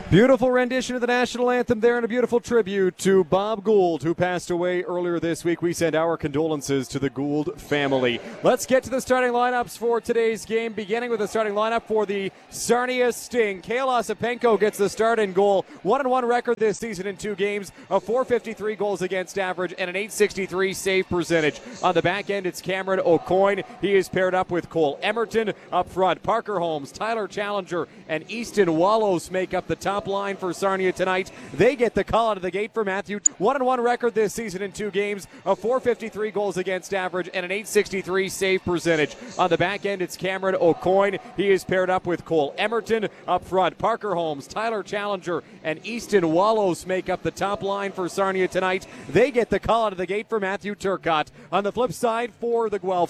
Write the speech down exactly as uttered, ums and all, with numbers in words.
Beautiful rendition of the national anthem there and a beautiful tribute to Bob Gould, who passed away earlier this week. We send our condolences to the Gould family. Let's get to the starting lineups for today's game, beginning with the starting lineup for the Sarnia Sting. Kale Ossipenko gets the start in goal. One and one record this season in two games, a four fifty-three goals against average and an eight sixty-three save percentage. On the back end, it's Cameron O'Coin. He is paired up with Cole Emerton. Up front, Parker Holmes, Tyler Challenger, and Easton Wallos make up the top line for Sarnia tonight. They get the call out of the gate for Matthew. One and one record this season in two games, a four fifty-three goals against average and an eight sixty-three save percentage. On the back end, it's Cameron O'Coin. He is paired up with Cole Emerton. Up front, Parker Holmes, Tyler Challenger, and Easton Wallos make up the top line for Sarnia tonight. They get the call out of the gate for Matthew Turcotte. On the flip side for the Guelphs,